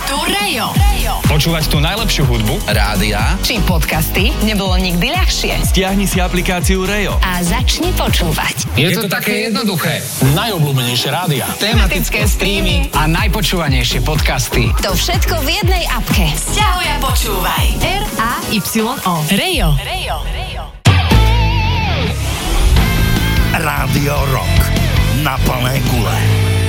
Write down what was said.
tu Rejo. Počúvať tú najlepšiu hudbu rádia či podcasty nebolo nikdy ľahšie. Stiahni si aplikáciu Rejo A začni počúvať. Je to také jednoduché. Najobľúbenejšie rádia, Tematické streamy A najpočúvanejšie podcasty. To všetko v jednej apke. Sťahuj a počúvaj. RAYO. Rejo. Rádio Rock na plné gule.